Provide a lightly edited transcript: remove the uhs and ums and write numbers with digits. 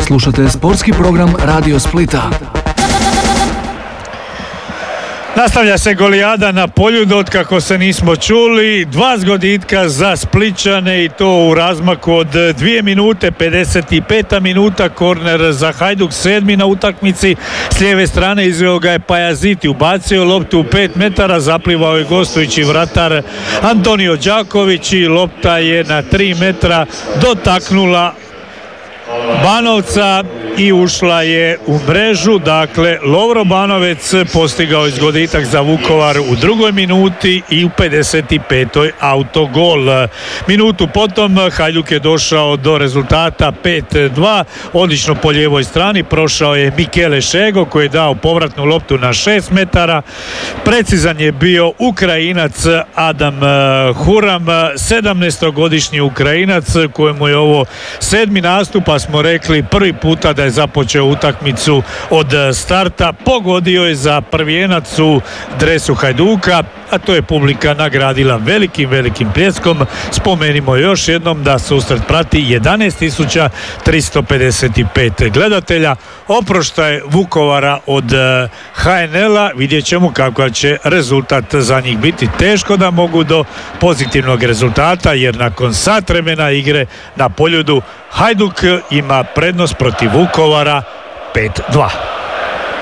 Slušate sportski program Radio Splita. Nastavlja se golijada na Poljudu, otkako se nismo čuli. 2 zgoditka za Splićane i to u razmaku od 2 minute, 55. minuta, korner za Hajduk, 7. na utakmici. S lijeve strane izveo ga je Pajaziti, ubacio loptu u 5 metara, zaplivao je gostujući vratar Antonio Đaković i lopta je na 3 metra dotaknula Banovca i ušla je u mrežu. Dakle, Lovro Banovec postigao je zgoditak za Vukovar u 2. minuti i u 55. autogol. Minutu potom Hajduk je došao do rezultata 5-2. Odlično po lijevoj strani prošao je Mikele Šego koji je dao povratnu loptu na 6 metara. Precizan je bio Ukrajinac Adam Huram, 17-godišnji Ukrajinac kojemu je ovo 7. nastup, pa smo rekli prvi puta da je započeo utakmicu od starta. Pogodio je za prvijenac u dresu Hajduka, a to je publika nagradila velikim pljeskom. Spomenimo još jednom da susret prati 11.355 gledatelja. Oproštaj Vukovara od HNL-a, vidjet ćemo kakav će rezultat za njih biti. Teško da mogu do pozitivnog rezultata, jer nakon sat vremena igre na Poljudu Hajduk ima prednost protiv Vukovara 5-2.